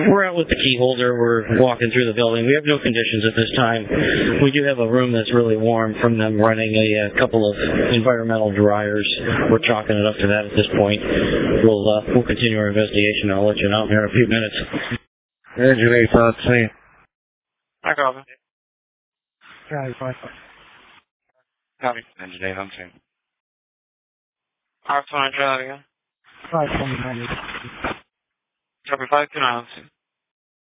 We're out with the key holder. We're walking through the building. We have no conditions at this time. We do have a room that's really warm from them running a couple of environmental dryers. We're chalking it up to that at this point. We'll continue our investigation. I'll let you know here in a few minutes. Engine 8 on scene. Hi, Calvin. Yeah, fine. Copy. Engine 8 on scene. R5 again. 529. Copy 529 on scene.